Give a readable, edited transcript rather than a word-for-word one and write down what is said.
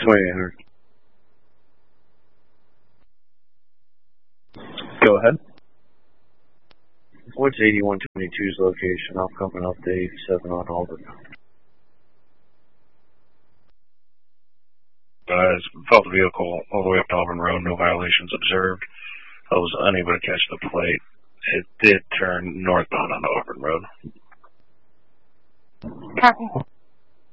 2800. Go ahead. What's 8122's location? I'm coming up to 87 on Auburn. Followed the vehicle all the way up to Auburn Road. No violations observed. I was unable to catch the plate. It did turn northbound on Auburn Road. Copy.